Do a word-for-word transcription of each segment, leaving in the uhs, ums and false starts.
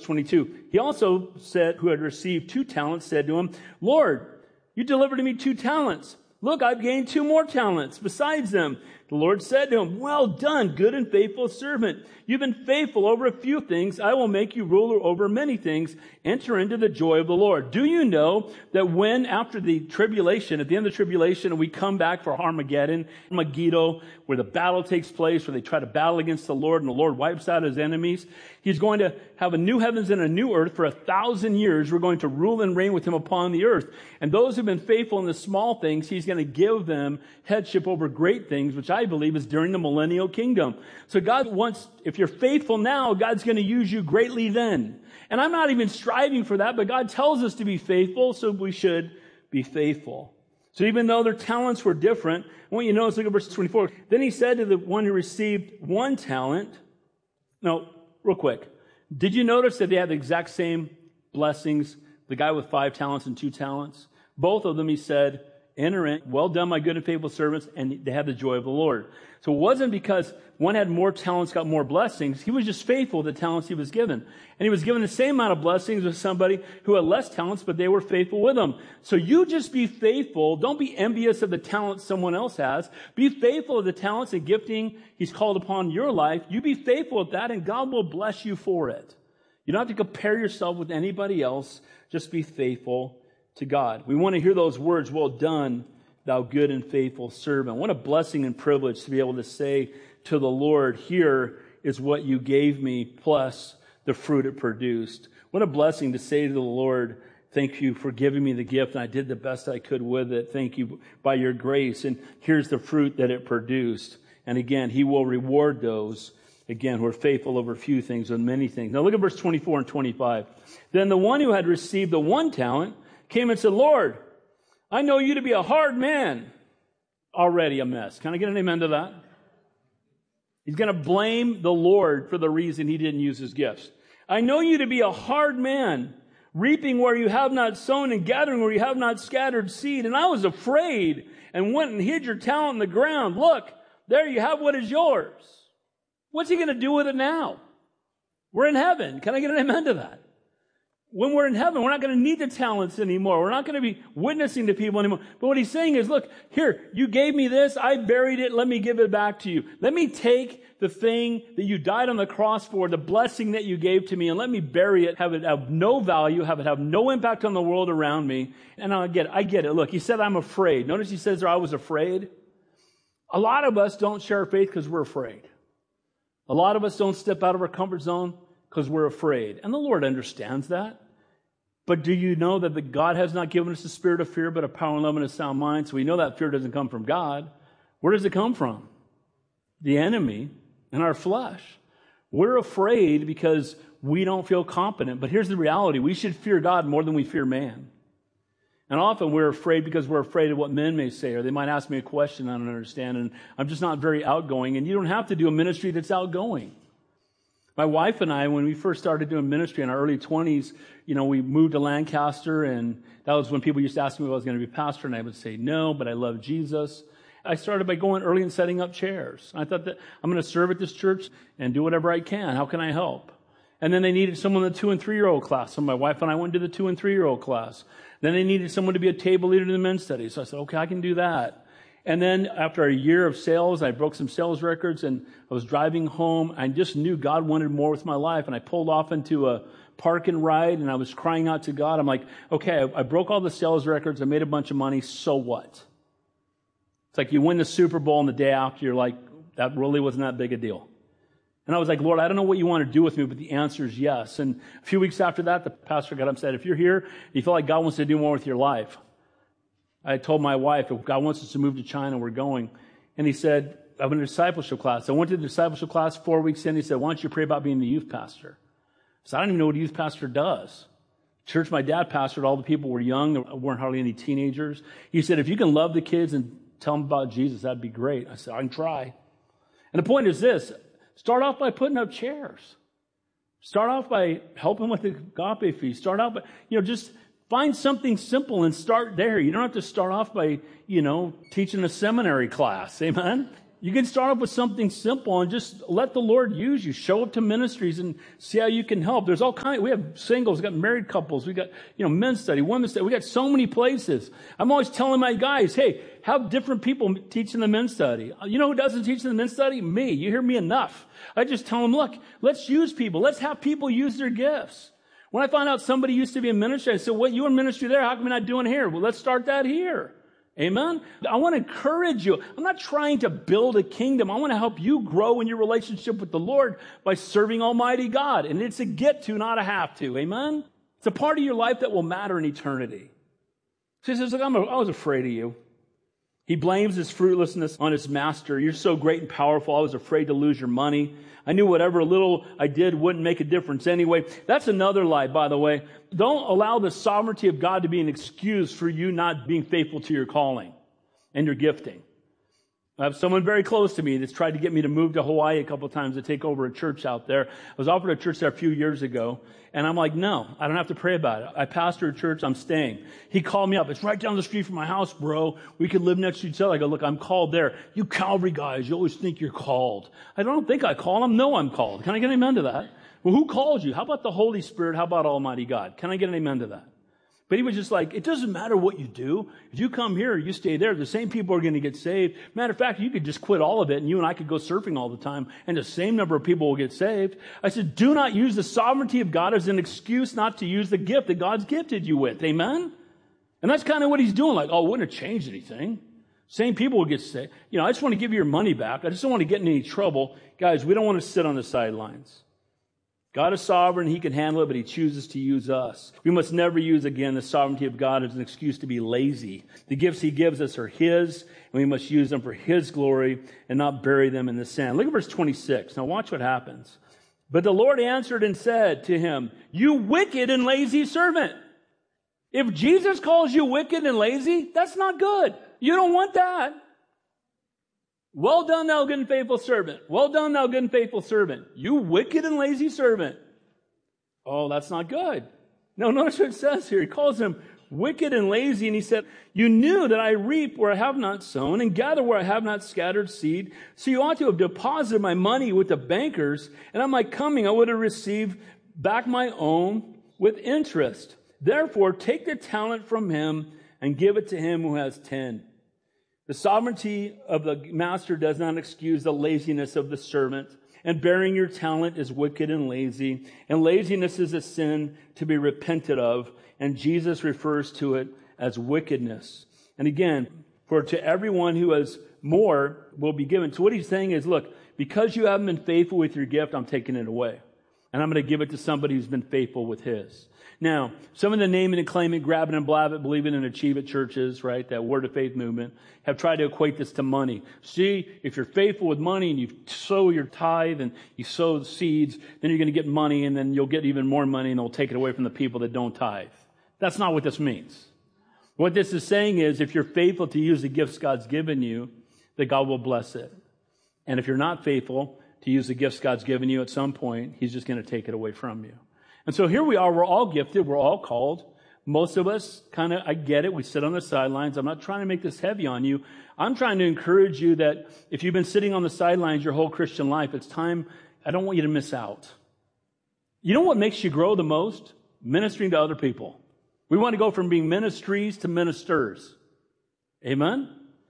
twenty-two. He also said, who had received two talents, said to him, Lord, you delivered to me two talents. Look, I've gained two more talents besides them. The Lord said to him, well done, good and faithful servant. You've been faithful over a few things. I will make you ruler over many things. Enter into the joy of the Lord. Do you know that when after the tribulation, at the end of the tribulation, we come back for Armageddon, Megiddo, where the battle takes place, where they try to battle against the Lord and the Lord wipes out his enemies. He's going to have a new heavens and a new earth for a thousand years. We're going to rule and reign with him upon the earth. And those who've been faithful in the small things, he's going to give them headship over great things, which I believe is during the millennial kingdom. So God wants, if you're faithful now, God's going to use you greatly then. And I'm not even striving for that, but God tells us to be faithful, so we should be faithful. So even though their talents were different, I want you to notice, look at verse twenty-four. Then he said to the one who received one talent, no, real quick. Did you notice that they had the exact same blessings? The guy with five talents and two talents? Both of them, he said, enter in, well done, my good and faithful servants, and they had the joy of the Lord. So it wasn't because one had more talents, got more blessings. He was just faithful with the talents he was given. And he was given the same amount of blessings with somebody who had less talents, but they were faithful with him. So you just be faithful. Don't be envious of the talents someone else has. Be faithful of the talents and gifting he's called upon your life. You be faithful with that, and God will bless you for it. You don't have to compare yourself with anybody else. Just be faithful to God. We want to hear those words, well done, thou good and faithful servant. What a blessing and privilege to be able to say to the Lord, here is what you gave me, plus the fruit it produced. What a blessing to say to the Lord, thank you for giving me the gift, and I did the best I could with it. Thank you by your grace, and here's the fruit that it produced. And again, he will reward those, again, who are faithful over few things and many things. Now look at verse twenty-four and twenty-five. Then the one who had received the one talent came and said, Lord, I know you to be a hard man. Already a mess. Can I get an amen to that? He's going to blame the Lord for the reason he didn't use his gifts. I know you to be a hard man, reaping where you have not sown and gathering where you have not scattered seed. And I was afraid and went and hid your talent in the ground. Look, there you have what is yours. What's he going to do with it now? We're in heaven. Can I get an amen to that? When we're in heaven, we're not going to need the talents anymore. We're not going to be witnessing to people anymore. But what he's saying is, look, here, you gave me this. I buried it. Let me give it back to you. Let me take the thing that you died on the cross for, the blessing that you gave to me, and let me bury it, have it have no value, have it have no impact on the world around me. And I get it. I get it. Look, he said, I'm afraid. Notice he says there, I was afraid. A lot of us don't share our faith because we're afraid. A lot of us don't step out of our comfort zone because we're afraid. And the Lord understands that. But do you know that the God has not given us a spirit of fear, but a power and love and a sound mind? So we know that fear doesn't come from God. Where does it come from? The enemy and our flesh. We're afraid because we don't feel confident. But here's the reality. We should fear God more than we fear man. And often we're afraid because we're afraid of what men may say, or they might ask me a question I don't understand, and I'm just not very outgoing. And you don't have to do a ministry that's outgoing. My wife and I, when we first started doing ministry in our early twenties, you know, we moved to Lancaster, and that was when people used to ask me if I was going to be a pastor, and I would say no, but I love Jesus. I started by going early and setting up chairs. I thought that I'm going to serve at this church and do whatever I can. How can I help? And then they needed someone in the two and three-year-old class. So my wife and I went to the two and three-year-old class. Then they needed someone to be a table leader in the men's study. So I said, okay, I can do that. And then after a year of sales, I broke some sales records, and I was driving home. I just knew God wanted more with my life. And I pulled off into a park and ride, and I was crying out to God. I'm like, okay, I broke all the sales records. I made a bunch of money. So what? It's like you win the Super Bowl, and the day after, you're like, that really wasn't that big a deal. And I was like, Lord, I don't know what you want to do with me, but the answer is yes. And a few weeks after that, the pastor got up and said, if you're here, you feel like God wants to do more with your life. I told my wife, if God wants us to move to China, we're going. And he said, I'm in a discipleship class. I went to the discipleship class four weeks in. He said, why don't you pray about being the youth pastor? I said, I don't even know what a youth pastor does. Church my dad pastored, all the people were young. There weren't hardly any teenagers. He said, if you can love the kids and tell them about Jesus, that'd be great. I said, I can try. And the point is this, start off by putting up chairs. Start off by helping with the agape feast. Start out by, you know, just find something simple and start there. You don't have to start off by, you know, teaching a seminary class. Amen? You can start off with something simple and just let the Lord use you. Show up to ministries and see how you can help. There's all kinds. We have singles, we got married couples, we got, you know, men's study, women's study. We got so many places. I'm always telling my guys, hey, have different people teaching the men's study. You know who doesn't teach the men's study? Me. You hear me enough. I just tell them, look, let's use people. Let's have people use their gifts. When I find out somebody used to be in ministry, I said, what, you in ministry there? How come you're not doing it here? Well, let's start that here. Amen? I want to encourage you. I'm not trying to build a kingdom. I want to help you grow in your relationship with the Lord by serving Almighty God. And it's a get to, not a have to. Amen? It's a part of your life that will matter in eternity. So he says, look, I'm a, I was afraid of you. He blames his fruitlessness on his master. You're so great and powerful. I was afraid to lose your money. I knew whatever little I did wouldn't make a difference anyway. That's another lie, by the way. Don't allow the sovereignty of God to be an excuse for you not being faithful to your calling and your gifting. I have someone very close to me that's tried to get me to move to Hawaii a couple of times to take over a church out there. I was offered a church there a few years ago, and I'm like, no, I don't have to pray about it. I pastor a church, I'm staying. He called me up. It's right down the street from my house, bro. We could live next to each other. I go, look, I'm called there. You Calvary guys, you always think you're called. I don't think I call. I know I'm called. Can I get an amen to that? Well, who called you? How about the Holy Spirit? How about Almighty God? Can I get an amen to that? But he was just like, it doesn't matter what you do. If you come here, you stay there, the same people are going to get saved. Matter of fact, you could just quit all of it and you and I could go surfing all the time and the same number of people will get saved. I said, do not use the sovereignty of God as an excuse not to use the gift that God's gifted you with. Amen? And that's kind of what he's doing. Like, oh, it wouldn't have changed anything. Same people will get saved. You know, I just want to give you your money back. I just don't want to get in any trouble. Guys, we don't want to sit on the sidelines. God is sovereign. He can handle it, but he chooses to use us. We must never use, again, the sovereignty of God as an excuse to be lazy. The gifts he gives us are his, and we must use them for his glory and not bury them in the sand. Look at verse twenty-six. Now watch what happens. But the Lord answered and said to him, you wicked and lazy servant. If Jesus calls you wicked and lazy, that's not good. You don't want that. Well done, thou good and faithful servant. Well done, thou good and faithful servant. You wicked and lazy servant. Oh, that's not good. No, notice what it says here. He calls him wicked and lazy, and he said, you knew that I reap where I have not sown and gather where I have not scattered seed. So you ought to have deposited my money with the bankers, and on my coming I would have received back my own with interest. Therefore, take the talent from him and give it to him who has ten. The sovereignty of the master does not excuse the laziness of the servant, and bearing your talent is wicked and lazy, and laziness is a sin to be repented of, and Jesus refers to it as wickedness. And again, for to everyone who has more will be given. So what he's saying is, look, because you haven't been faithful with your gift, I'm taking it away. And I'm going to give it to somebody who's been faithful with his. Now, some of the naming and claiming, grabbing and blabbing, believing and achieve it churches, right, that word of faith movement, have tried to equate this to money. See, if you're faithful with money and you sow your tithe and you sow the seeds, then you're going to get money and then you'll get even more money and they'll take it away from the people that don't tithe. That's not what this means. What this is saying is if you're faithful to use the gifts God's given you, that God will bless it. And if you're not faithful to use the gifts God's given you at some point, he's just going to take it away from you. And so here we are, we're all gifted, we're all called. Most of us kind of, I get it, we sit on the sidelines. I'm not trying to make this heavy on you. I'm trying to encourage you that if you've been sitting on the sidelines your whole Christian life, it's time, I don't want you to miss out. You know what makes you grow the most? Ministering to other people. We want to go from being ministries to ministers. Amen?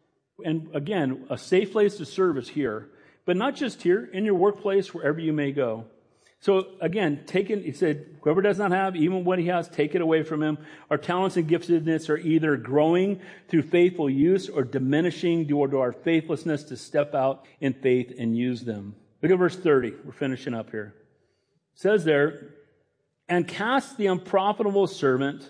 And again, a safe place to serve is here. But not just here, in your workplace, wherever you may go. So again, taken, he said, whoever does not have, even what he has, take it away from him. Our talents and giftedness are either growing through faithful use or diminishing due to our faithlessness to step out in faith and use them. Look at verse thirty. We're finishing up here. It says there, and cast the unprofitable servant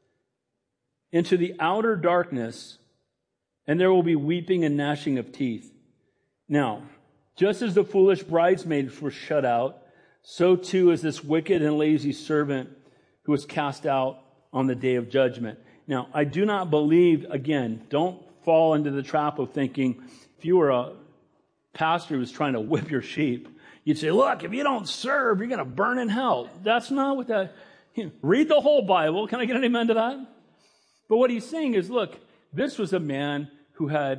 into the outer darkness, and there will be weeping and gnashing of teeth. Now, just as the foolish bridesmaids were shut out, so too is this wicked and lazy servant who was cast out on the day of judgment. Now, I do not believe, again, don't fall into the trap of thinking, if you were a pastor who was trying to whip your sheep, you'd say, look, if you don't serve, you're going to burn in hell. That's not what that, you know, read the whole Bible. Can I get an amen to that? But what he's saying is, look, this was a man who had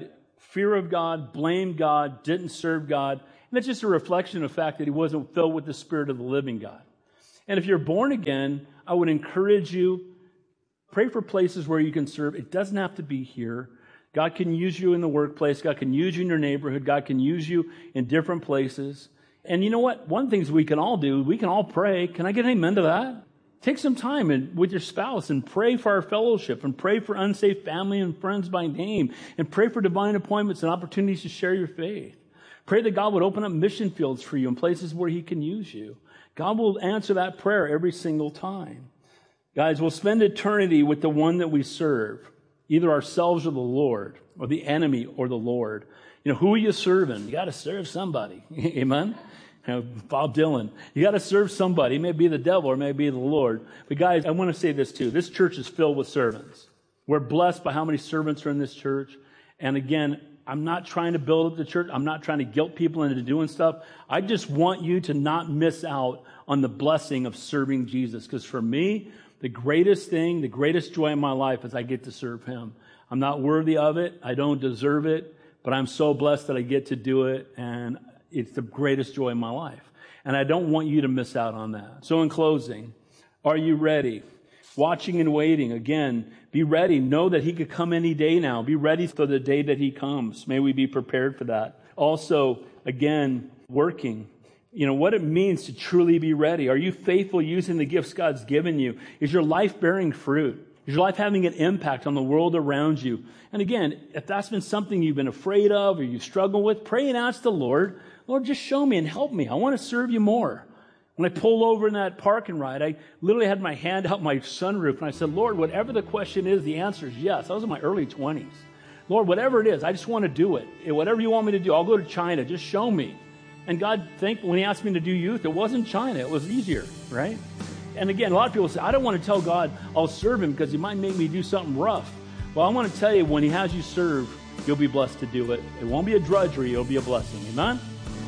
fear of God, blamed God, didn't serve God. And that's just a reflection of the fact that he wasn't filled with the Spirit of the living God. And if you're born again, I would encourage you, pray for places where you can serve. It doesn't have to be here. God can use you in the workplace. God can use you in your neighborhood. God can use you in different places. And you know what? One of the things we can all do, we can all pray. Can I get an amen to that? Take some time and, with your spouse and pray for our fellowship and pray for unsafe family and friends by name and pray for divine appointments and opportunities to share your faith. Pray that God would open up mission fields for you in places where he can use you. God will answer that prayer every single time. Guys, we'll spend eternity with the one that we serve, either ourselves or the Lord, or the enemy or the Lord. You know, who are you serving? You got to serve somebody. Amen? You know, Bob Dylan. You got to serve somebody. It may be the devil or it may be the Lord. But guys, I want to say this too. This church is filled with servants. We're blessed by how many servants are in this church. And again, I'm not trying to build up the church. I'm not trying to guilt people into doing stuff. I just want you to not miss out on the blessing of serving Jesus. Because for me, the greatest thing, the greatest joy in my life is I get to serve him. I'm not worthy of it. I don't deserve it. But I'm so blessed that I get to do it. And it's the greatest joy in my life. And I don't want you to miss out on that. So in closing, are you ready? Watching and waiting. Again, be ready. Know that he could come any day now. Be ready for the day that he comes. May we be prepared for that. Also, again, working. You know, what it means to truly be ready. Are you faithful using the gifts God's given you? Is your life bearing fruit? Is your life having an impact on the world around you? And again, if that's been something you've been afraid of or you struggle with, pray and ask the Lord, Lord, just show me and help me. I want to serve you more. When I pulled over in that parking ride, I literally had my hand out my sunroof, and I said, Lord, whatever the question is, the answer is yes. I was in my early twenties. Lord, whatever it is, I just want to do it. Whatever you want me to do, I'll go to China. Just show me. And God, think when he asked me to do youth, it wasn't China. It was easier, right? And again, a lot of people say, I don't want to tell God I'll serve him because he might make me do something rough. Well, I want to tell you, when he has you serve, you'll be blessed to do it. It won't be a drudgery. It'll be a blessing. Amen?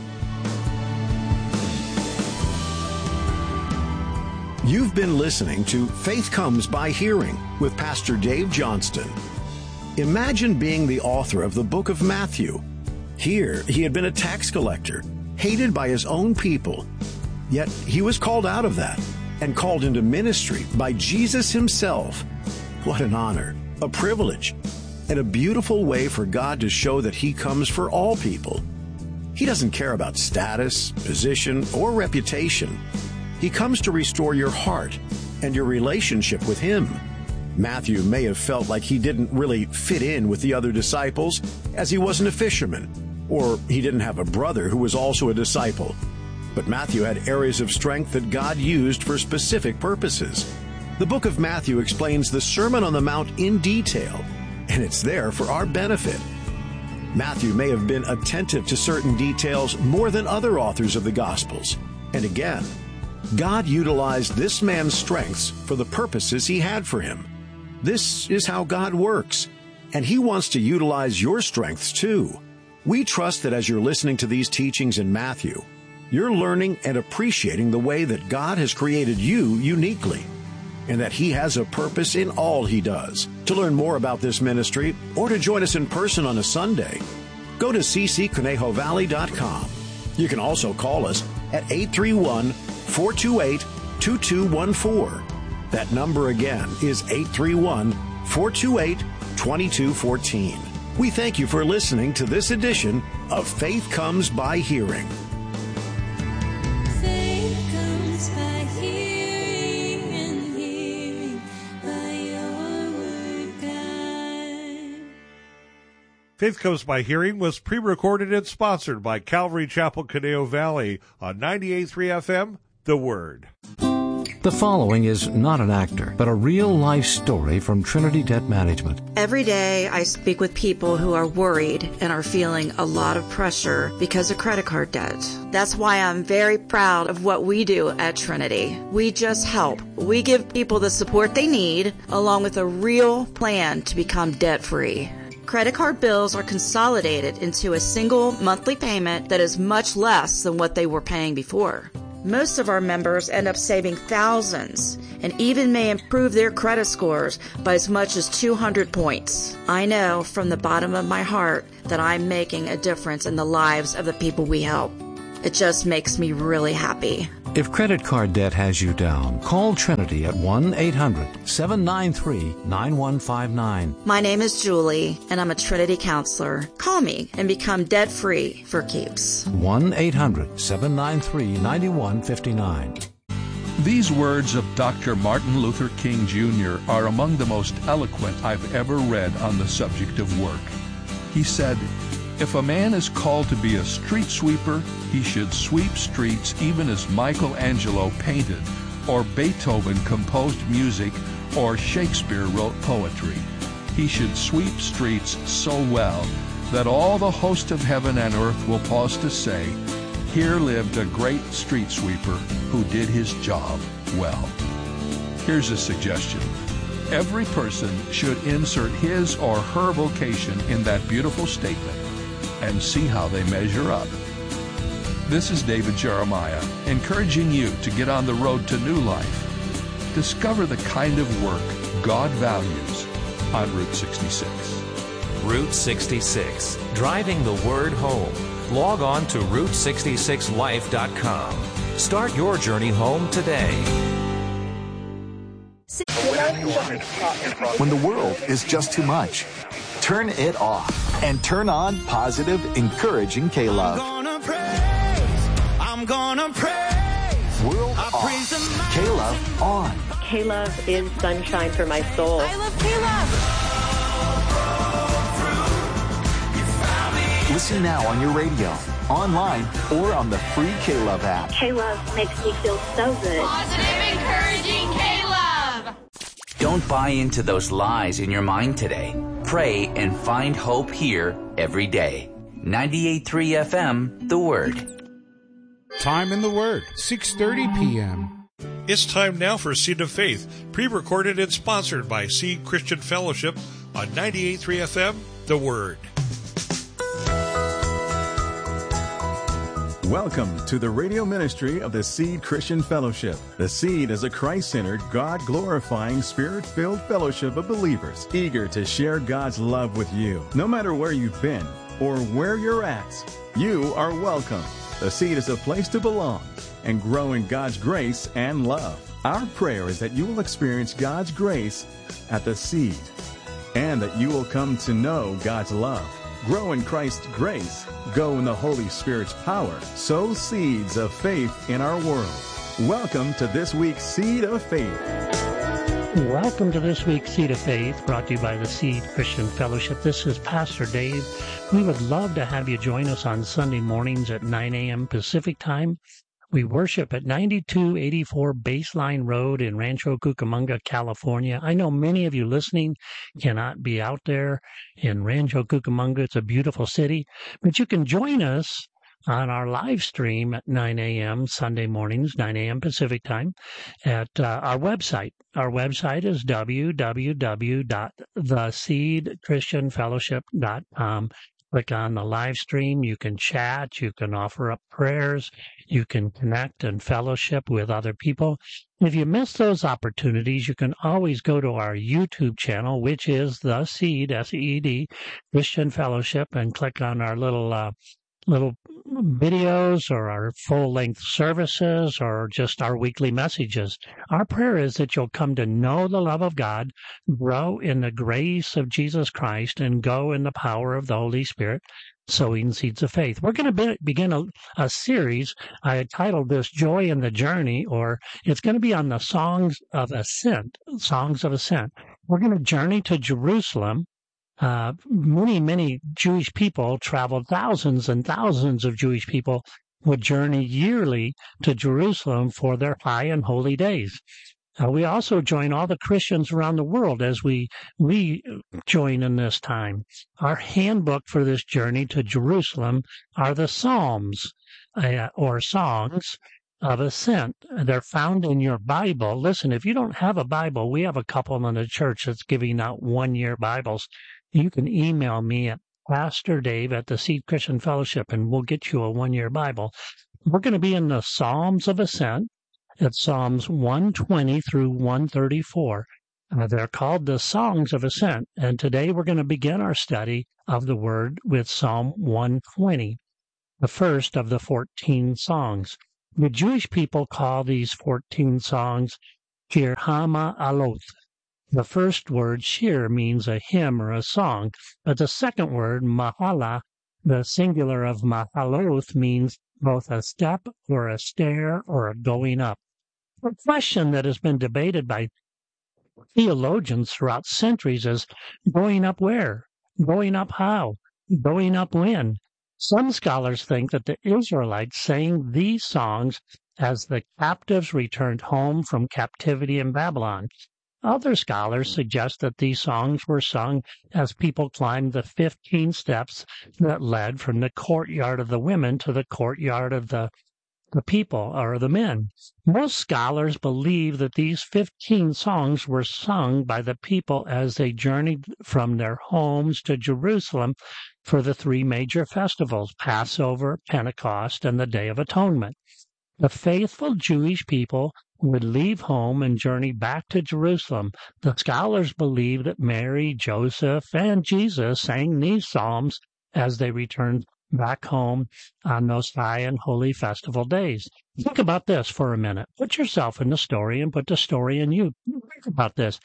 You've been listening to Faith Comes by Hearing with Pastor Dave Johnston. Imagine being the author of the book of Matthew. Here, he had been a tax collector, hated by his own people. Yet he was called out of that and called into ministry by Jesus himself. What an honor, a privilege, and a beautiful way for God to show that he comes for all people. He doesn't care about status, position, or reputation. He comes to restore your heart and your relationship with him. Matthew may have felt like he didn't really fit in with the other disciples, as he wasn't a fisherman, or he didn't have a brother who was also a disciple. But Matthew had areas of strength that God used for specific purposes. The book of Matthew explains the Sermon on the Mount in detail, and it's there for our benefit. Matthew may have been attentive to certain details more than other authors of the Gospels. And again, God utilized this man's strengths for the purposes he had for him. This is how God works, and he wants to utilize your strengths too. We trust that as you're listening to these teachings in Matthew, you're learning and appreciating the way that God has created you uniquely, and that he has a purpose in all he does. To learn more about this ministry or to join us in person on a Sunday, go to c c conejo valley dot com. You can also call us at eight three one, four two eight, two two one four. That number again is eight three one, four two eight, two two one four. We thank you for listening to this edition of Faith Comes by Hearing. Faith comes by hearing, and hearing by your word, God. Faith Comes by Hearing was pre-recorded and sponsored by Calvary Chapel, Conejo Valley on ninety-eight point three F M, The Word. The following is not an actor, but a real-life story from Trinity Debt Management. Every day I speak with people who are worried and are feeling a lot of pressure because of credit card debt. That's why I'm very proud of what we do at Trinity. We just help. We give people the support they need, along with a real plan to become debt-free. Credit card bills are consolidated into a single monthly payment that is much less than what they were paying before. Most of our members end up saving thousands and even may improve their credit scores by as much as two hundred points. I know from the bottom of my heart that I'm making a difference in the lives of the people we help. It just makes me really happy. If credit card debt has you down, call Trinity at one eight hundred seven nine three nine one five nine. My name is Julie, and I'm a Trinity counselor. Call me and become debt-free for keeps. one eight hundred seven nine three nine one five nine. These words of Doctor Martin Luther King Junior are among the most eloquent I've ever read on the subject of work. He said, "If a man is called to be a street sweeper, he should sweep streets even as Michelangelo painted, or Beethoven composed music, or Shakespeare wrote poetry. He should sweep streets so well that all the host of heaven and earth will pause to say, 'Here lived a great street sweeper who did his job well.'" Here's a suggestion. Every person should insert his or her vocation in that beautiful statement and see how they measure up. This is David Jeremiah, encouraging you to get on the road to new life. Discover the kind of work God values on Route sixty-six. Route sixty-six, driving the word home. Log on to route sixty-six life dot com. Start your journey home today. When the world is just too much, turn it off and turn on positive, encouraging K-Love. I'm gonna praise, I'm gonna praise. World I off, praise K-Love on. K-Love is sunshine for my soul. I love K-Love. Listen now on your radio, online, or on the free K-Love app. K-Love makes me feel so good. Positive, encouraging K-Love. Don't buy into those lies in your mind today. Pray and find hope here every day. ninety-eight point three F M, The Word. Time in the Word, six thirty p.m. It's time now for Seed of Faith, pre-recorded and sponsored by Seed Christian Fellowship on ninety-eight point three F M, The Word. Welcome to the radio ministry of the Seed Christian Fellowship. The Seed is a Christ-centered, God-glorifying, Spirit-filled fellowship of believers eager to share God's love with you. No matter where you've been or where you're at, you are welcome. The Seed is a place to belong and grow in God's grace and love. Our prayer is that you will experience God's grace at the Seed and that you will come to know God's love. Grow in Christ's grace, go in the Holy Spirit's power, sow seeds of faith in our world. Welcome to this week's Seed of Faith. Welcome to this week's Seed of Faith, brought to you by the Seed Christian Fellowship. This is Pastor Dave. We would love to have you join us on Sunday mornings at nine a.m. Pacific Time. We worship at ninety-two eighty-four Baseline Road in Rancho Cucamonga, California. I know many of you listening cannot be out there in Rancho Cucamonga. It's a beautiful city, but you can join us on our live stream at nine a.m. Sunday mornings, nine a.m. Pacific Time, at uh, our website. Our website is w w w dot the seed christian fellowship dot com. Click on the live stream. You can chat. You can offer up prayers. You can connect and fellowship with other people. If you miss those opportunities, you can always go to our YouTube channel, which is The Seed, S E E D, Christian Fellowship, and click on our little uh, little videos or our full-length services or just our weekly messages. Our prayer is that you'll come to know the love of God, grow in the grace of Jesus Christ, and go in the power of the Holy Spirit, sowing seeds of faith. We're going to be, begin a, a series. I titled this Joy in the Journey, or it's going to be on the Songs of Ascent, Songs of Ascent. We're going to journey to Jerusalem. Uh, many, many Jewish people traveled, thousands and thousands of Jewish people would journey yearly to Jerusalem for their high and holy days. Uh, we also join all the Christians around the world as we, we join in this time. Our handbook for this journey to Jerusalem are the Psalms, uh, or Songs of Ascent. They're found in your Bible. Listen, if you don't have a Bible, we have a couple in the church that's giving out one-year Bibles. You can email me at Pastor Dave at the Seed Christian Fellowship, and we'll get you a one-year Bible. We're going to be in the Psalms of Ascent. It's Psalms one twenty through one thirty-four. Uh, they're called the Songs of Ascent, and today we're going to begin our study of the Word with Psalm one twenty, the first of the fourteen songs. The Jewish people call these fourteen songs Shir HaMa'alot. The first word, shir, means a hymn or a song, but the second word, mahala, the singular of mahaloth, means both a step or a stair or a going up. A question that has been debated by theologians throughout centuries is going up where? Going up how? Going up when? Some scholars think that the Israelites sang these songs as the captives returned home from captivity in Babylon. Other scholars suggest that these songs were sung as people climbed the fifteen steps that led from the courtyard of the women to the courtyard of the, the people or the men. Most scholars believe that these fifteen songs were sung by the people as they journeyed from their homes to Jerusalem for the three major festivals, Passover, Pentecost, and the Day of Atonement. The faithful Jewish people would leave home and journey back to Jerusalem. The scholars believe that Mary, Joseph, and Jesus sang these psalms as they returned back home on those high and holy festival days. Think about this for a minute. Put yourself in the story and put the story in you. Think about this.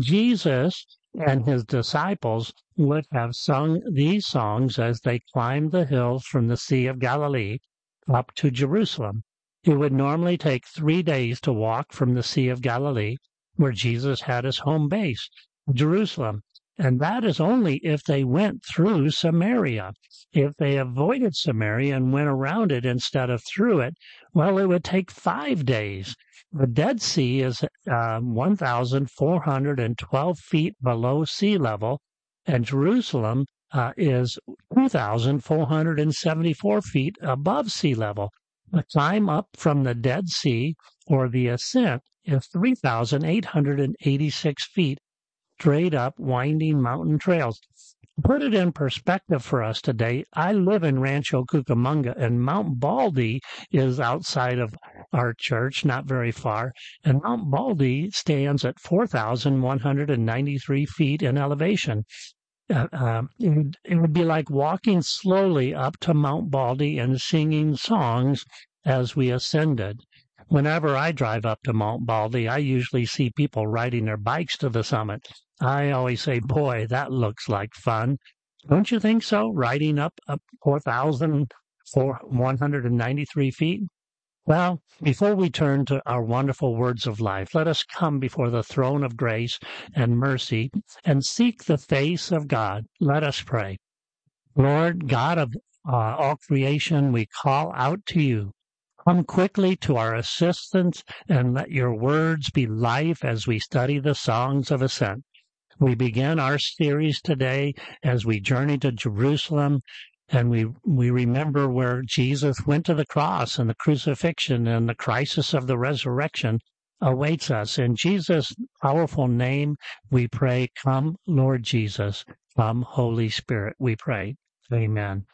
Jesus and his disciples would have sung these songs as they climbed the hills from the Sea of Galilee up to Jerusalem. It would normally take three days to walk from the Sea of Galilee, where Jesus had his home base, Jerusalem. And that is only if they went through Samaria. If they avoided Samaria and went around it instead of through it, well, it would take five days. The Dead Sea is uh, one thousand four hundred twelve feet below sea level, and Jerusalem uh, is two thousand four hundred seventy-four feet above sea level. The climb up from the Dead Sea, or the ascent, is three thousand eight hundred eighty-six feet, straight up winding mountain trails. To put it in perspective for us today, I live in Rancho Cucamonga, and Mount Baldy is outside of our church, not very far, and Mount Baldy stands at four thousand one hundred ninety-three feet in elevation. Uh, uh, it, would, it would be like walking slowly up to Mount Baldy and singing songs as we ascended. Whenever I drive up to Mount Baldy, I usually see people riding their bikes to the summit. I always say, boy, that looks like fun. Don't you think so, riding up, up four thousand one hundred ninety-three feet? Well, before we turn to our wonderful words of life, let us come before the throne of grace and mercy and seek the face of God. Let us pray. Lord, God of uh, all creation, we call out to you. Come quickly to our assistance and let your words be life as we study the songs of ascent. We begin our series today as we journey to Jerusalem. And we we remember where Jesus went to the cross and the crucifixion and the crisis of the resurrection awaits us. In Jesus' powerful name, we pray, come, Lord Jesus, come, Holy Spirit, we pray. Amen.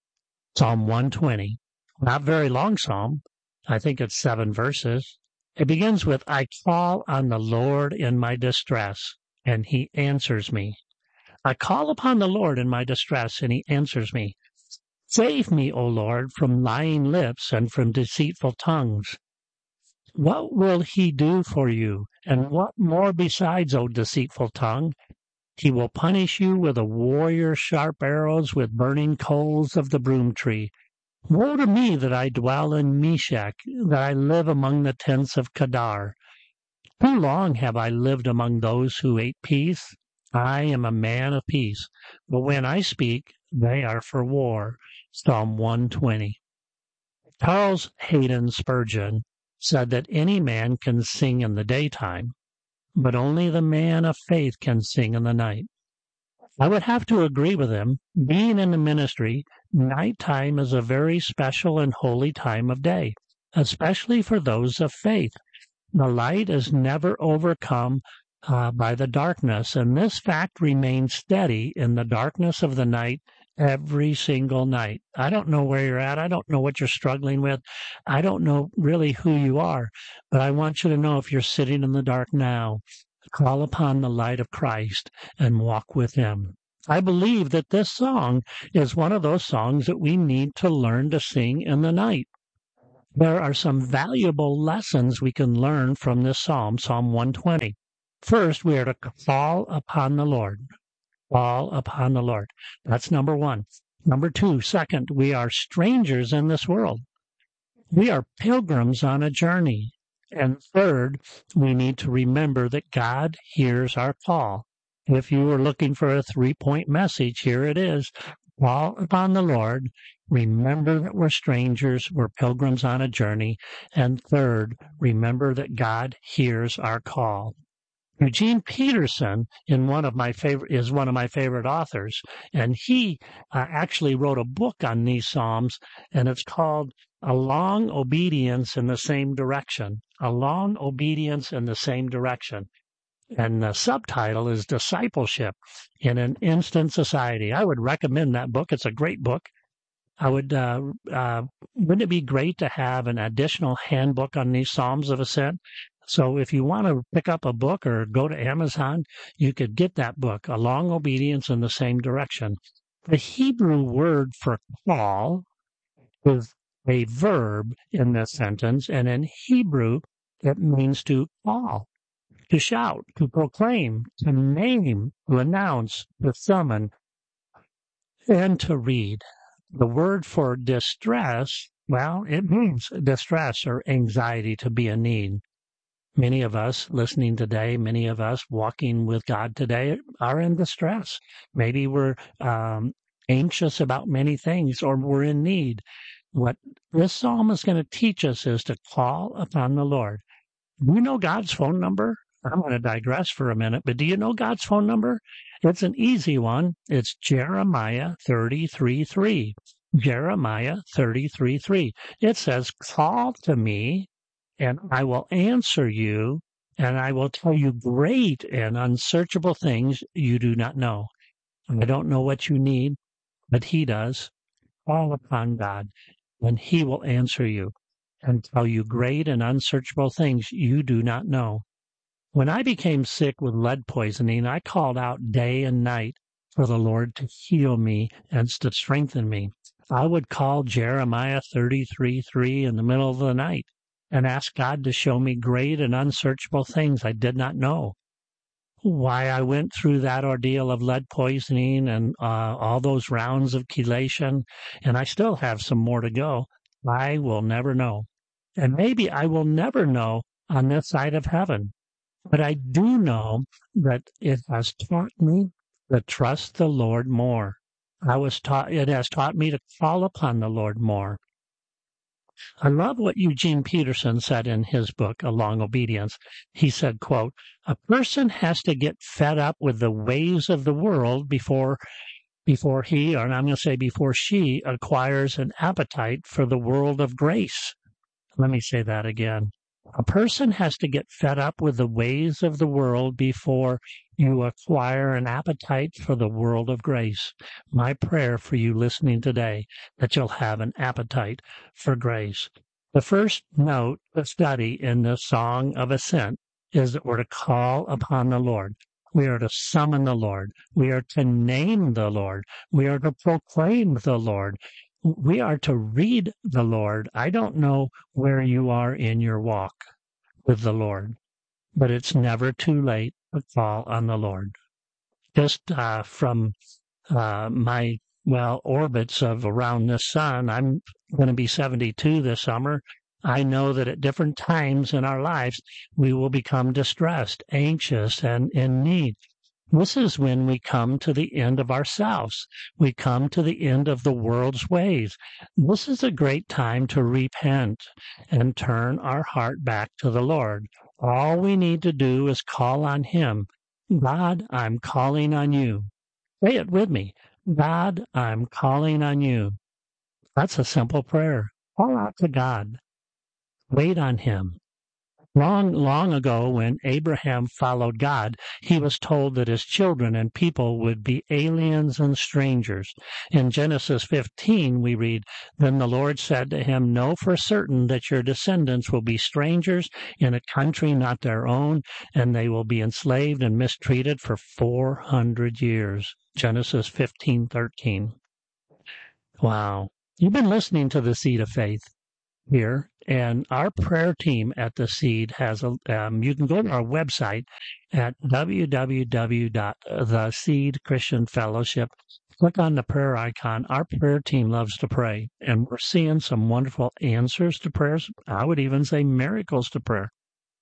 Psalm one twenty, not very long psalm. I think it's seven verses. It begins with, I call on the Lord in my distress, and he answers me. I call upon the Lord in my distress, and he answers me. Save me, O Lord, from lying lips and from deceitful tongues. What will he do for you, and what more besides, O deceitful tongue? He will punish you with a warrior's sharp arrows, with burning coals of the broom tree. Woe to me that I dwell in Meshach, that I live among the tents of Kedar. Too long have I lived among those who ate peace. I am a man of peace, but when I speak, they are for war. Psalm one twenty. Charles Haddon Spurgeon said that any man can sing in the daytime, but only the man of faith can sing in the night. I would have to agree with him. Being in the ministry, nighttime is a very special and holy time of day, especially for those of faith. The light is never overcome uh, by the darkness, and this fact remains steady in the darkness of the night every single night. I don't know where you're at. I don't know what you're struggling with. I don't know really who you are, but I want you to know if you're sitting in the dark now, call upon the light of Christ and walk with him. I believe that this song is one of those songs that we need to learn to sing in the night. There are some valuable lessons we can learn from this psalm, Psalm one twenty. First, we are to call upon the Lord. Call upon the Lord. That's number one. Number two, second, we are strangers in this world. We are pilgrims on a journey. And third, we need to remember that God hears our call. If you were looking for a three-point message, here it is. Call upon the Lord. Remember that we're strangers. We're pilgrims on a journey. And third, remember that God hears our call. Eugene Peterson in one of my favorite, is one of my favorite authors, and he uh, actually wrote a book on these Psalms, and it's called A Long Obedience in the Same Direction. A Long Obedience in the Same Direction. And the subtitle is Discipleship in an Instant Society. I would recommend that book. It's a great book. I would, uh, uh, wouldn't it be great to have an additional handbook on these Psalms of Ascent? So if you want to pick up a book or go to Amazon, you could get that book, A Long Obedience in the Same Direction. The Hebrew word for call is a verb in this sentence, and in Hebrew, it means to call, to shout, to proclaim, to name, to announce, to summon, and to read. The word for distress, well, it means distress or anxiety, to be in need. Many of us listening today, many of us walking with God today are in distress. Maybe we're um, anxious about many things, or we're in need. What this psalm is going to teach us is to call upon the Lord. Do you know God's phone number? I'm going to digress for a minute, but do you know God's phone number? It's an easy one. It's Jeremiah thirty-three three. Jeremiah thirty-three three. It says, call to me, and I will answer you, and I will tell you great and unsearchable things you do not know. I don't know what you need, but he does. Call upon God, and he will answer you and tell you great and unsearchable things you do not know. When I became sick with lead poisoning, I called out day and night for the Lord to heal me and to strengthen me. I would call Jeremiah thirty-three three in the middle of the night and ask God to show me great and unsearchable things I did not know. Why I went through that ordeal of lead poisoning and uh, all those rounds of chelation, and I still have some more to go, I will never know. And maybe I will never know on this side of heaven. But I do know that it has taught me to trust the Lord more. I was taught, it has taught me to call upon the Lord more. I love what Eugene Peterson said in his book, A Long Obedience. He said, quote, a person has to get fed up with the ways of the world before, before he, or I'm going to say before she, acquires an appetite for the world of grace. Let me say that again. A person has to get fed up with the ways of the world before you acquire an appetite for the world of grace. My prayer for you listening today, that you'll have an appetite for grace. The first note of study in the Song of Ascent is that we're to call upon the Lord. We are to summon the Lord. We are to name the Lord. We are to proclaim the Lord. We are to read the Lord. I don't know where you are in your walk with the Lord, but it's never too late to call on the Lord. Just uh, from uh, my, well, orbits of around the sun, I'm going to be seventy-two this summer. I know that at different times in our lives, we will become distressed, anxious, and in need. This is when we come to the end of ourselves. We come to the end of the world's ways. This is a great time to repent and turn our heart back to the Lord. All we need to do is call on him. God, I'm calling on you. Say it with me. God, I'm calling on you. That's a simple prayer. Call out to God. Wait on him. Long, long ago, when Abraham followed God, he was told that his children and people would be aliens and strangers. In Genesis fifteen, we read, "Then the Lord said to him, Know for certain that your descendants will be strangers in a country not their own, and they will be enslaved and mistreated for four hundred years." Genesis fifteen thirteen. Wow. You've been listening to The Seed of Faith here, and our prayer team at The Seed has a, um, you can go to our website at w w w dot the seed christian fellowship. Click on the prayer icon. Our prayer team loves to pray, and we're seeing some wonderful answers to prayers. I would even say miracles to prayer.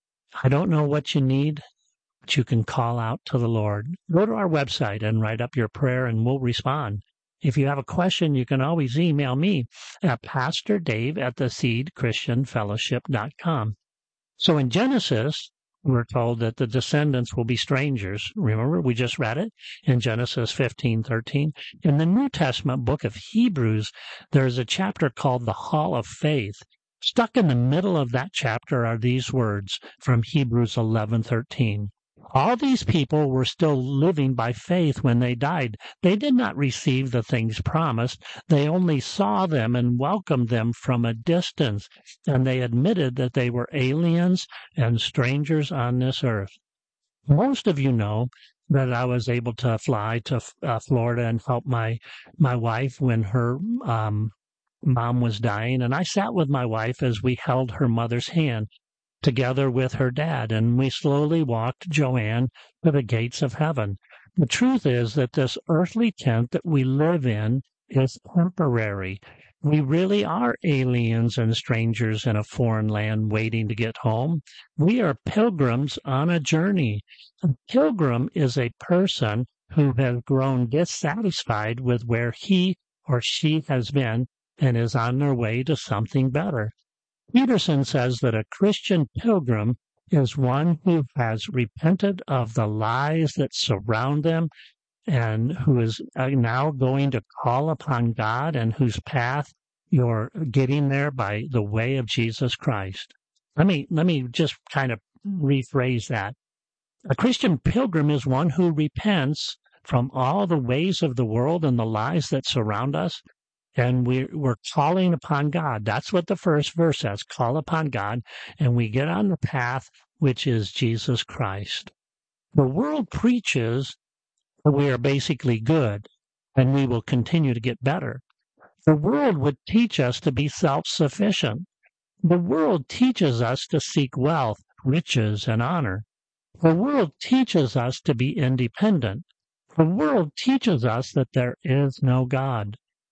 I don't know what you need, but you can call out to the Lord. Go to our website and write up your prayer, and we'll respond. If you have a question, you can always email me at pastor dave at the seed christian fellowship dot com. So in Genesis, we're told that the descendants will be strangers. Remember, we just read it in Genesis fifteen thirteen. In the New Testament book of Hebrews, there's a chapter called the Hall of Faith. Stuck in the middle of that chapter are these words from Hebrews eleven thirteen. All these people were still living by faith when they died. They did not receive the things promised. They only saw them and welcomed them from a distance, and they admitted that they were aliens and strangers on this earth. Most of you know that I was able to fly to uh, Florida and help my, my wife when her um, mom was dying, and I sat with my wife as we held her mother's hand together with her dad, and we slowly walked Joanne to the gates of heaven. The truth is that this earthly tent that we live in is temporary. We really are aliens and strangers in a foreign land waiting to get home. We are pilgrims on a journey. A pilgrim is a person who has grown dissatisfied with where he or she has been and is on their way to something better. Peterson says that a Christian pilgrim is one who has repented of the lies that surround them and who is now going to call upon God, and whose path you're getting there by the way of Jesus Christ. Let me, let me just kind of rephrase that. A Christian pilgrim is one who repents from all the ways of the world and the lies that surround us, and we're, we're calling upon God. That's what the first verse says, call upon God, and we get on the path which is Jesus Christ. The world preaches that we are basically good, and we will continue to get better. The world would teach us to be self-sufficient. The world teaches us to seek wealth, riches, and honor. The world teaches us to be independent. The world teaches us that there is no God.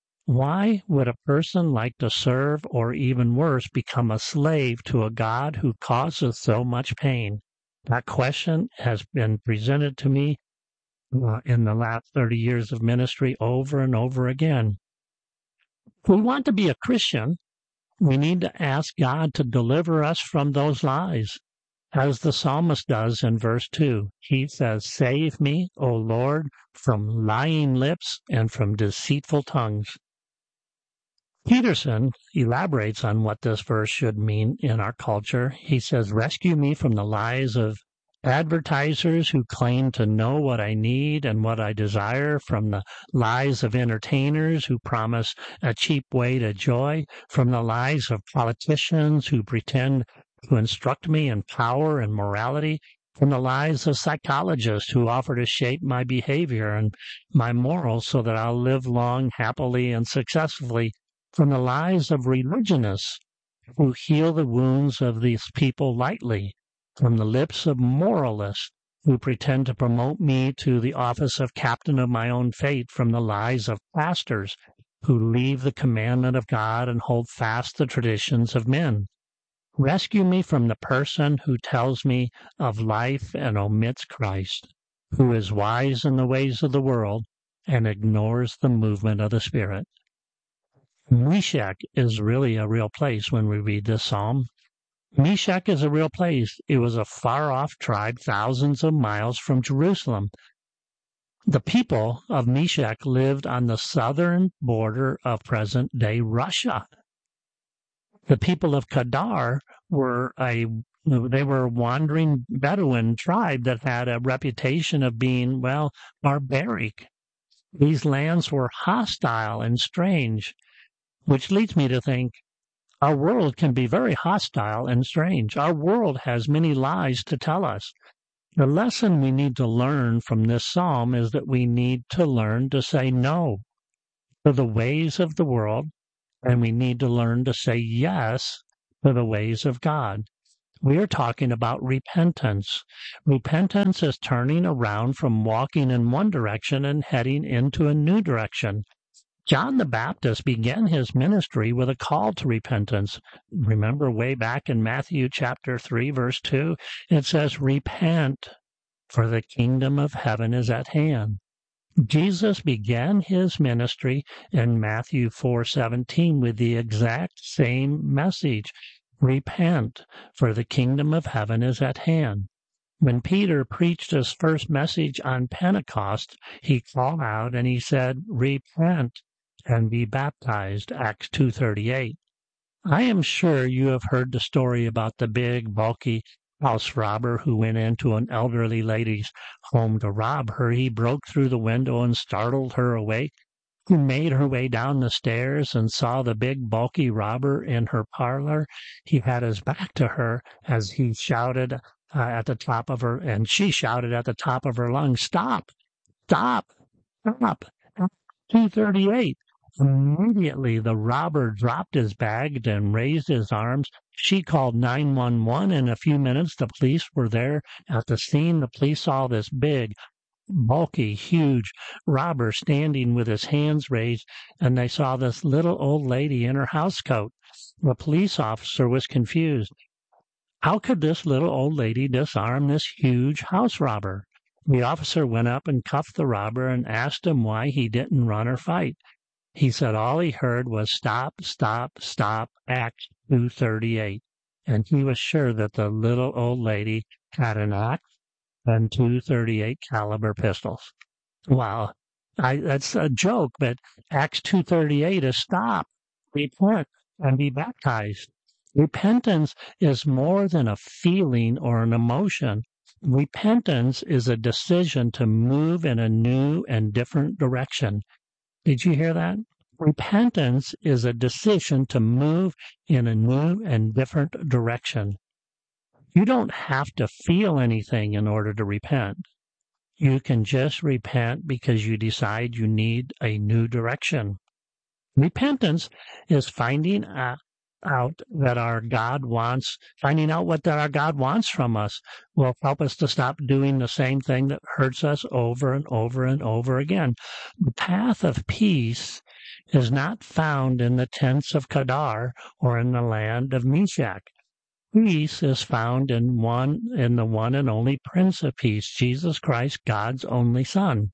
Why would a person like to serve, or even worse, become a slave to a God who causes so much pain? That question has been presented to me uh, in the last thirty years of ministry over and over again. If we want to be a Christian, we need to ask God to deliver us from those lies. As the psalmist does in verse two, he says, "Save me, O Lord, from lying lips and from deceitful tongues." Peterson elaborates on what this verse should mean in our culture. He says, "Rescue me from the lies of advertisers who claim to know what I need and what I desire, from the lies of entertainers who promise a cheap way to joy, from the lies of politicians who pretend to instruct me in power and morality, from the lies of psychologists who offer to shape my behavior and my morals so that I'll live long, happily, and successfully, from the lies of religionists who heal the wounds of these people lightly, from the lips of moralists who pretend to promote me to the office of captain of my own fate, from the lies of pastors who leave the commandment of God and hold fast the traditions of men. Rescue me from the person who tells me of life and omits Christ, who is wise in the ways of the world and ignores the movement of the Spirit." Meshach is really a real place when we read this psalm. Meshach is a real place. It was a far-off tribe thousands of miles from Jerusalem. The people of Meshach lived on the southern border of present-day Russia. The people of Kedar were a They were a wandering Bedouin tribe that had a reputation of being, well, barbaric. These lands were hostile and strange, which leads me to think our world can be very hostile and strange. Our world has many lies to tell us. The lesson we need to learn from this psalm is that we need to learn to say no to the ways of the world, and we need to learn to say yes to the ways of God. We are talking about repentance. Repentance is turning around from walking in one direction and heading into a new direction. John the Baptist began his ministry with a call to repentance. Remember way back in Matthew chapter three, verse two, it says, "Repent, for the kingdom of heaven is at hand." Jesus began his ministry in Matthew four seventeen with the exact same message. Repent, for the kingdom of heaven is at hand. When Peter preached his first message on Pentecost, he called out and he said, "Repent and be baptized," Acts two thirty-eight. I am sure you have heard the story about the big, bulky house robber who went into an elderly lady's home to rob her. He broke through the window and startled her awake. He made her way down the stairs and saw the big, bulky robber in her parlor. He had his back to her as he shouted uh, at the top of her, and she shouted at the top of her lungs, "Stop! Stop! Stop!" two thirty-eight. Immediately, the robber dropped his bag and raised his arms. She called nine one one. In a few minutes, the police were there at the scene. The police saw this big, bulky, huge robber standing with his hands raised, and they saw this little old lady in her housecoat. The police officer was confused. How could this little old lady disarm this huge house robber? The officer went up and cuffed the robber and asked him why he didn't run or fight. He said all he heard was "Stop, stop, stop," Acts two thirty-eight, and he was sure that the little old lady had an axe and two thirty-eight caliber pistols. Wow, I, that's a joke, but Acts two thirty-eight is stop, repent, and be baptized. Repentance is more than a feeling or an emotion. Repentance is a decision to move in a new and different direction. Did you hear that? Repentance is a decision to move in a new and different direction. You don't have to feel anything in order to repent. You can just repent because you decide you need a new direction. Repentance is finding out out that our God wants, finding out what that our God wants from us will help us to stop doing the same thing that hurts us over and over and over again. The path of peace is not found in the tents of Kedar or in the land of Meshach. Peace is found in one, in the one and only Prince of Peace, Jesus Christ, God's only Son.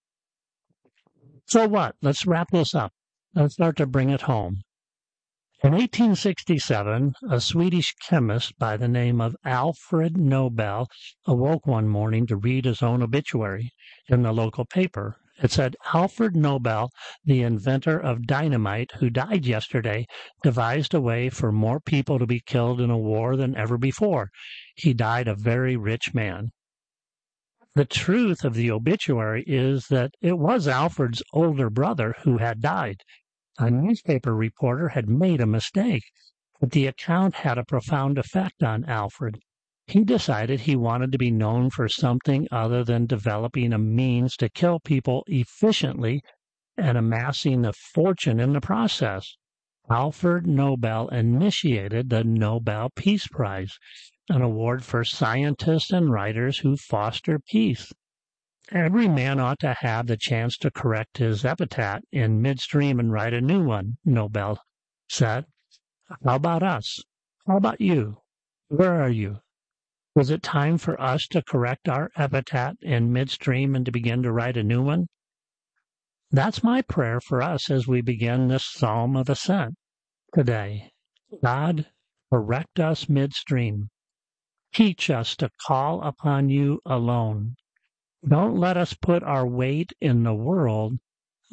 So what? Let's wrap this up. Let's start to bring it home. In eighteen sixty-seven, a Swedish chemist by the name of Alfred Nobel awoke one morning to read his own obituary in the local paper. It said, "Alfred Nobel, the inventor of dynamite, who died yesterday, devised a way for more people to be killed in a war than ever before. He died a very rich man." The truth of the obituary is that it was Alfred's older brother who had died. A newspaper reporter had made a mistake, but the account had a profound effect on Alfred. He decided he wanted to be known for something other than developing a means to kill people efficiently and amassing a fortune in the process. Alfred Nobel initiated the Nobel Peace Prize, an award for scientists and writers who foster peace. Every man ought to have the chance to correct his epitaph in midstream and write a new one, Nobel said. How about us? How about you? Where are you? Was it time for us to correct our epitaph in midstream and to begin to write a new one? That's my prayer for us as we begin this Psalm of Ascent today. God, correct us midstream. Teach us to call upon you alone. Don't let us put our weight in the world,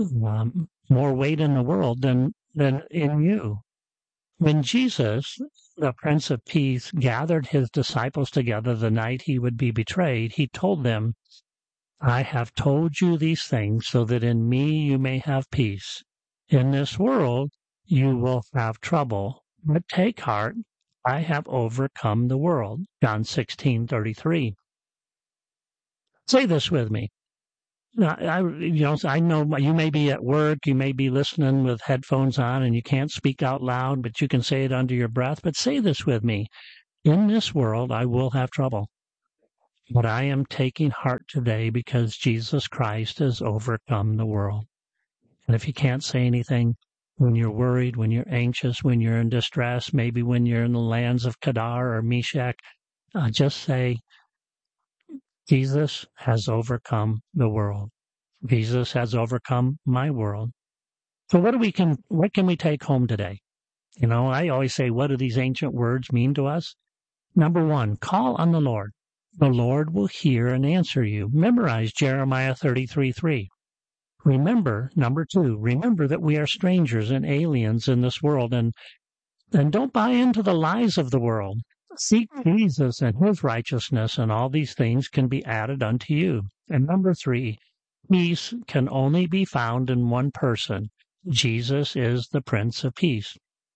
um, more weight in the world than, than in you. When Jesus the Prince of Peace gathered his disciples together the night he would be betrayed, he told them, I have told you these things so that in me you may have peace. In this world you will have trouble, but take heart, I have overcome the world. John sixteen thirty-three. Say this with me. Now, I, you know, I know you may be at work, you may be listening with headphones on, and you can't speak out loud, but you can say it under your breath. But say this with me. In this world, I will have trouble. But I am taking heart today because Jesus Christ has overcome the world. And if you can't say anything, when you're worried, when you're anxious, when you're in distress, maybe when you're in the lands of Kedar or Meshach, uh, just say, Jesus has overcome the world. Jesus has overcome my world. So what do we can what can we take home today? You know, I always say, what do these ancient words mean to us? Number one, call on the Lord. The Lord will hear and answer you. Memorize Jeremiah thirty-three three. Remember, number two, remember that we are strangers and aliens in this world, and, and don't buy into the lies of the world. Seek Jesus and his righteousness, and all these things can be added unto you. And number three, peace can only be found in one person. Jesus is the Prince of Peace.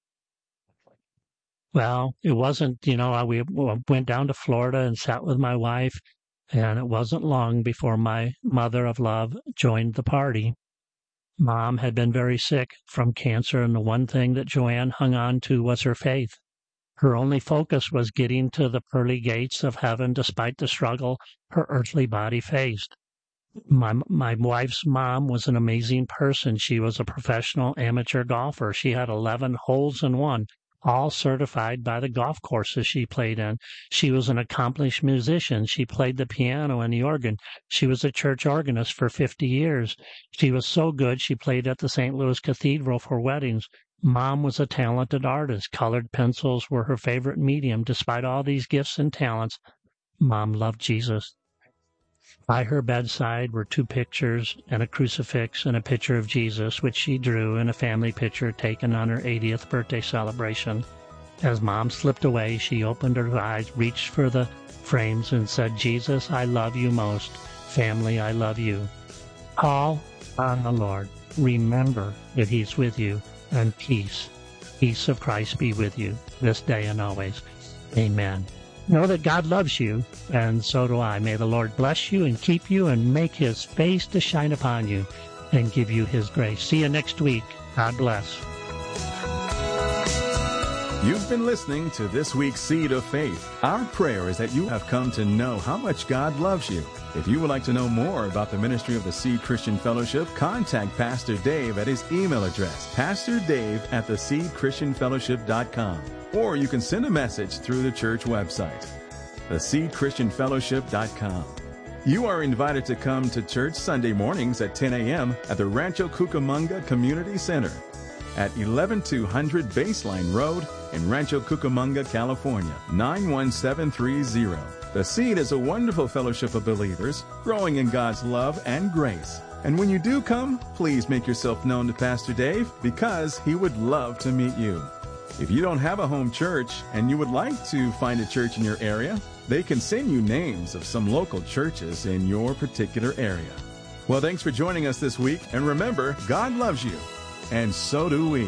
Well, it wasn't, you know, we went down to Florida and sat with my wife, and it wasn't long before my mother of love joined the party. Mom had been very sick from cancer, and the one thing that Joanne hung on to was her faith. Her only focus was getting to the pearly gates of heaven despite the struggle her earthly body faced. My my wife's mom was an amazing person. She was a professional amateur golfer. She had eleven holes in one, all certified by the golf courses she played in. She was an accomplished musician. She played the piano and the organ. She was a church organist for fifty years. She was so good she played at the Saint Louis Cathedral for weddings. Mom was a talented artist. Colored pencils were her favorite medium. Despite all these gifts and talents, Mom loved Jesus. By her bedside were two pictures and a crucifix and a picture of Jesus, which she drew in a family picture taken on her eightieth birthday celebration. As Mom slipped away, she opened her eyes, reached for the frames, and said, Jesus, I love you most. Family, I love you. Call on the Lord. Remember that he's with you. And peace, peace of Christ be with you this day and always. Amen. Know that God loves you, and so do I. May the Lord bless you and keep you and make his face to shine upon you and give you his grace. See you next week. God bless. You've been listening to this week's Seed of Faith. Our prayer is that you have come to know how much God loves you. If you would like to know more about the ministry of the Seed Christian Fellowship, contact Pastor Dave at his email address, pastor dave at the seed christian fellowship dot com. Or you can send a message through the church website, the seed christian fellowship dot com. You are invited to come to church Sunday mornings at ten a.m. at the Rancho Cucamonga Community Center at eleven two hundred Baseline Road in Rancho Cucamonga, California, nine one seven three zero. The Seed is a wonderful fellowship of believers growing in God's love and grace. And when you do come, please make yourself known to Pastor Dave because he would love to meet you. If you don't have a home church and you would like to find a church in your area, they can send you names of some local churches in your particular area. Well, thanks for joining us this week. And remember, God loves you. And so do we.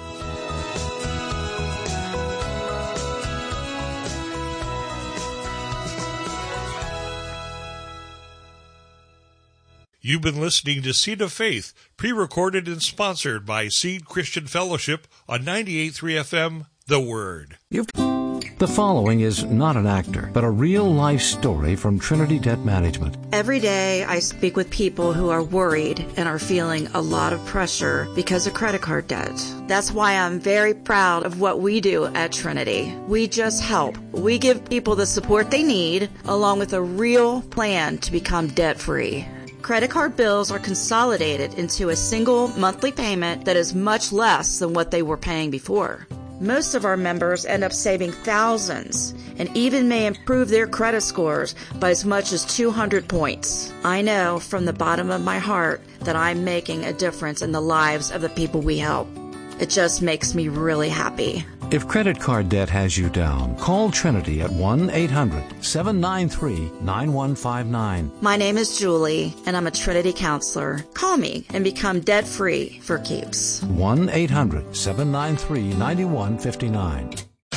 You've been listening to Seed of Faith, pre-recorded and sponsored by Seed Christian Fellowship on ninety-eight point three F M, The Word. You've... The following is not an actor, but a real-life story from Trinity Debt Management. Every day I speak with people who are worried and are feeling a lot of pressure because of credit card debt. That's why I'm very proud of what we do at Trinity. We just help. We give people the support they need, along with a real plan to become debt-free. Credit card bills are consolidated into a single monthly payment that is much less than what they were paying before. Most of our members end up saving thousands and even may improve their credit scores by as much as two hundred points. I know from the bottom of my heart that I'm making a difference in the lives of the people we help. It just makes me really happy. If credit card debt has you down, call Trinity at one eight hundred seven nine three nine one five nine. My name is Julie, and I'm a Trinity counselor. Call me and become debt-free for keeps. one eight hundred seven nine three nine one five nine.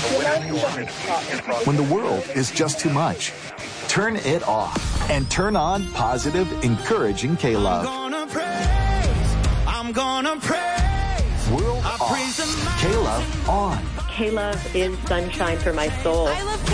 When the world is just too much, turn it off and turn on positive, encouraging K-Love. I'm gonna praise. I'm gonna praise. World I off. Praise K-Love on. K-Love is sunshine for my soul. I love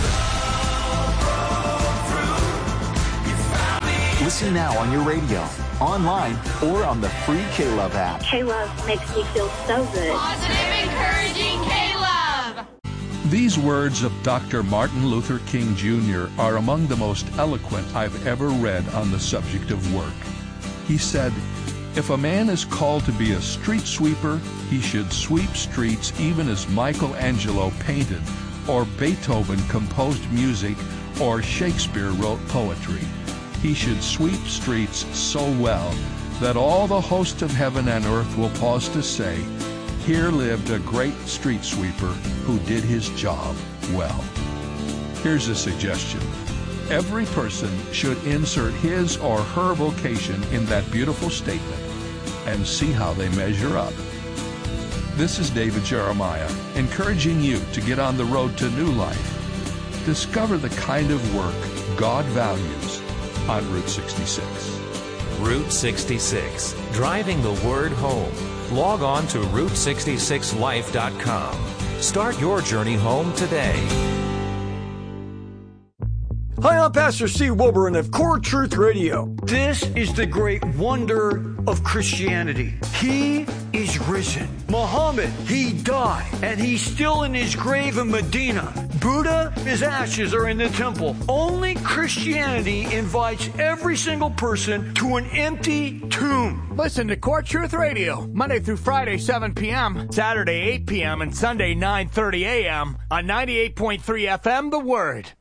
K-Love. Listen now on your radio, online, or on the free K-Love app. K-Love makes me feel so good. Positive, encouraging K-Love. These words of Doctor Martin Luther King Junior are among the most eloquent I've ever read on the subject of work. He said, "If a man is called to be a street sweeper, he should sweep streets even as Michelangelo painted, or Beethoven composed music, or Shakespeare wrote poetry. He should sweep streets so well that all the host of heaven and earth will pause to say, 'Here lived a great street sweeper who did his job well.'" Here's a suggestion. Every person should insert his or her vocation in that beautiful statement and see how they measure up. This is David Jeremiah, encouraging you to get on the road to new life. Discover the kind of work God values on Route sixty-six. Route sixty-six, driving the word home. Log on to route sixty-six life dot com. Start your journey home today. Hi, I'm Pastor Steve Wilburn of Core Truth Radio. This is the great wonder of Christianity. He is risen. Muhammad, he died, and he's still in his grave in Medina. Buddha, his ashes are in the temple. Only Christianity invites every single person to an empty tomb. Listen to Core Truth Radio, Monday through Friday, seven p.m., Saturday, eight p.m., and Sunday, nine thirty a.m. on ninety-eight point three F M, The Word.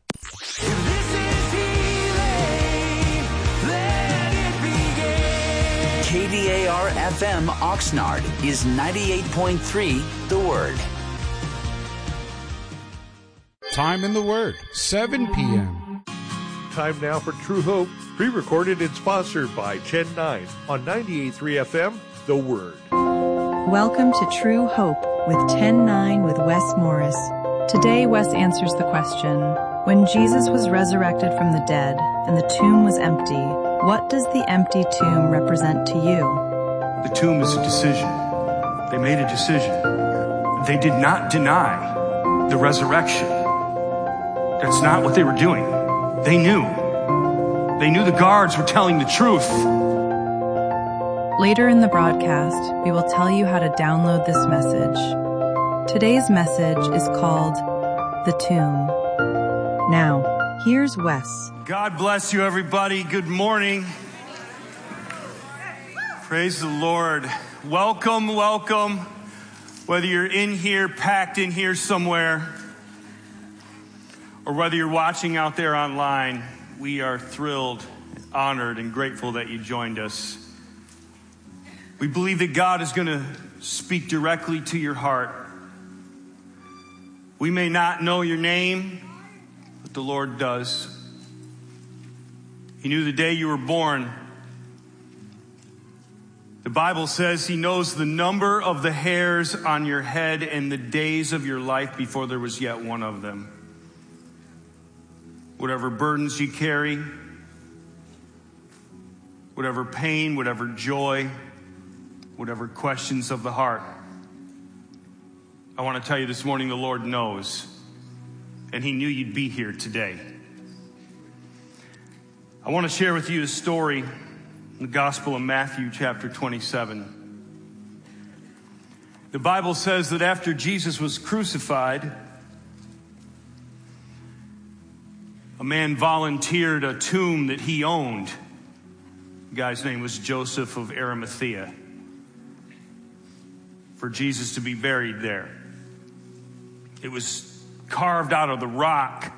K D A R F M Oxnard is ninety-eight point three The Word. Time in the Word, seven p.m. Time now for True Hope, pre-recorded and sponsored by ten nine on ninety-eight point three F M, The Word. Welcome to True Hope with ten nine with Wes Morris. Today, Wes answers the question, when Jesus was resurrected from the dead and the tomb was empty, what does the empty tomb represent to you? The tomb is a decision. They made a decision. They did not deny the resurrection. That's not what they were doing. They knew. They knew the guards were telling the truth. Later in the broadcast, we will tell you how to download this message. Today's message is called The Tomb. Now, here's Wes. God bless you, everybody. Good morning. Praise the Lord. Welcome, welcome. Whether you're in here, packed in here somewhere, or whether you're watching out there online, we are thrilled, honored, and grateful that you joined us. We believe that God is going to speak directly to your heart. We may not know your name, but the Lord does. He knew the day you were born. The Bible says he knows the number of the hairs on your head and the days of your life before there was yet one of them. Whatever burdens you carry, whatever pain, whatever joy, whatever questions of the heart, I want to tell you this morning, the Lord knows, and he knew you'd be here today. I want to share with you a story in the Gospel of Matthew, chapter twenty-seven. The Bible says that after Jesus was crucified, a man volunteered a tomb that he owned. The guy's name was Joseph of Arimathea, for Jesus to be buried there. It was carved out of the rock.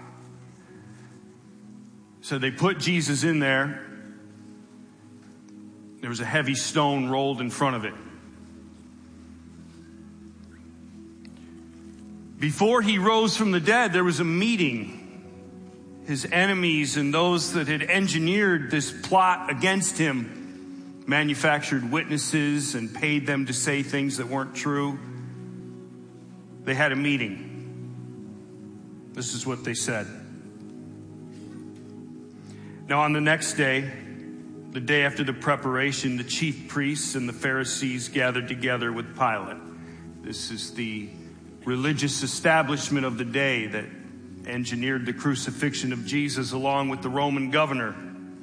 So they put Jesus in there. There was a heavy stone rolled in front of it. Before he rose from the dead, there was a meeting. His enemies and those that had engineered this plot against him manufactured witnesses and paid them to say things that weren't true. They had a meeting. This is what they said. Now on the next day, the day after the preparation, the chief priests and the Pharisees gathered together with Pilate. This is the religious establishment of the day that engineered the crucifixion of Jesus along with the Roman governor.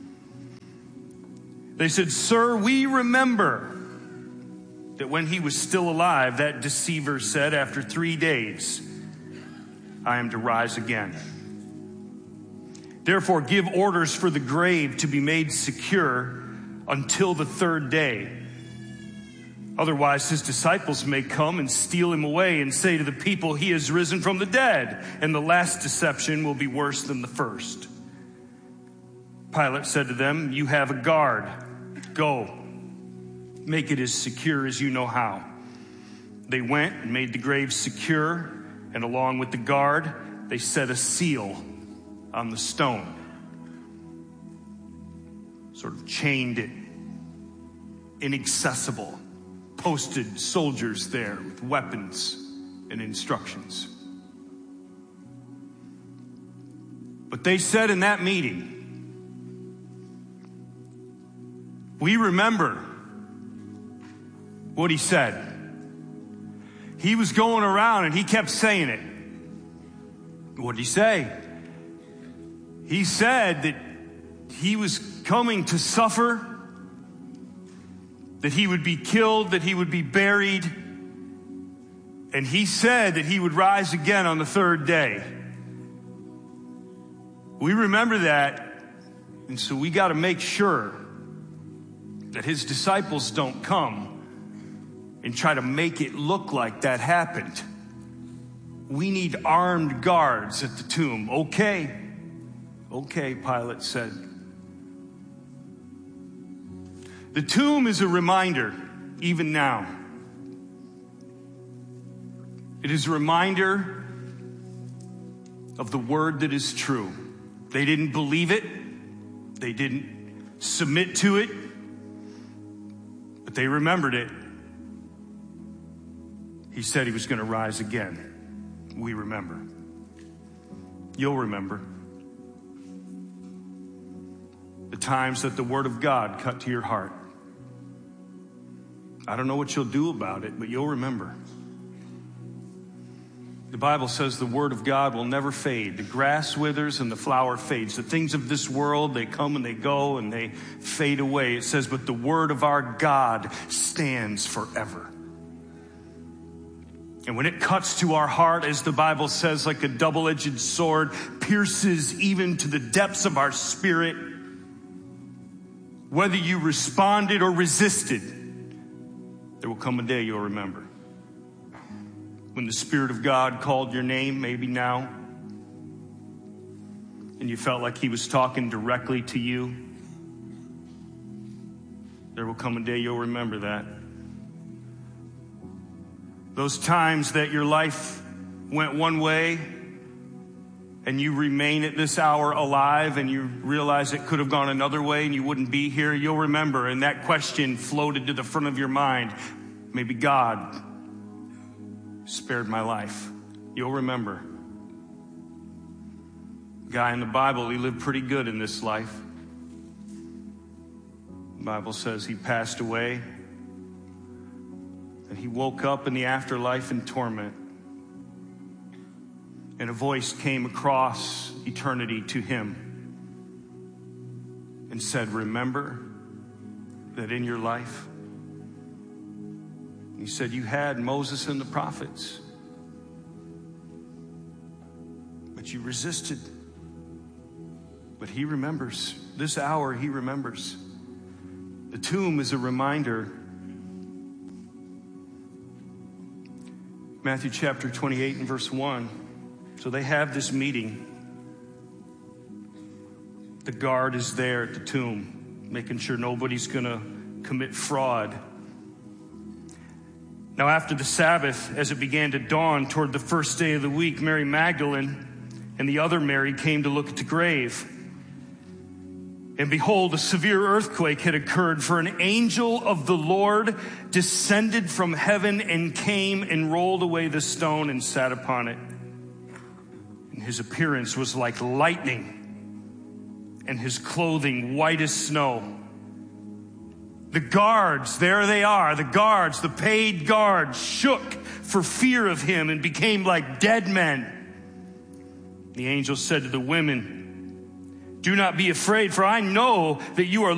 They said, "Sir, we remember that when he was still alive, that deceiver said, 'After three days, I am to rise again.' Therefore, give orders for the grave to be made secure until the third day. Otherwise, his disciples may come and steal him away and say to the people, 'He has risen from the dead,' and the last deception will be worse than the first." Pilate said to them, "You have a guard. Go, make it as secure as you know how." They went and made the grave secure, and along with the guard, they set a seal on the stone. Sort of chained it, inaccessible. Posted soldiers there with weapons and instructions. But they said in that meeting, "We remember what he said. He was going around and he kept saying it." What did he say? He said that he was coming to suffer, that he would be killed, that he would be buried, and he said that he would rise again on the third day. We remember that, and so we got to make sure that his disciples don't come and try to make it look like that happened. We need armed guards at the tomb. Okay, okay, Pilate said. The tomb is a reminder, even now. It is a reminder of the word that is true. They didn't believe it. They didn't submit to it. But they remembered it. He said he was going to rise again. We remember. You'll remember the times that the word of God cut to your heart. I don't know what you'll do about it, but you'll remember. The Bible says the word of God will never fade. The grass withers and the flower fades. The things of this world, they come and they go and they fade away. It says, but the word of our God stands forever. And when it cuts to our heart, as the Bible says, like a double-edged sword, pierces even to the depths of our spirit, whether you responded or resisted, there will come a day you'll remember. When the Spirit of God called your name, maybe now, and you felt like he was talking directly to you, there will come a day you'll remember that. Those times that your life went one way and you remain at this hour alive and you realize it could have gone another way and you wouldn't be here, you'll remember. And that question floated to the front of your mind. Maybe God spared my life. You'll remember. Guy in the Bible, he lived pretty good in this life. The Bible says he passed away and he woke up in the afterlife in torment. And a voice came across eternity to him and said, remember that in your life, he said, you had Moses and the prophets, but you resisted. But he remembers. This hour, he remembers. The tomb is a reminder. Matthew chapter twenty-eight and verse one. So they have this meeting. The guard is there at the tomb, making sure nobody's going to commit fraud. Now after the Sabbath, as it began to dawn toward the first day of the week, Mary Magdalene and the other Mary came to look at the grave. And behold, a severe earthquake had occurred, for an angel of the Lord descended from heaven and came and rolled away the stone and sat upon it. And his appearance was like lightning, and his clothing white as snow. The guards, there they are, the guards, the paid guards, shook for fear of him and became like dead men. The angel said to the women, "Do not be afraid, for I know that you are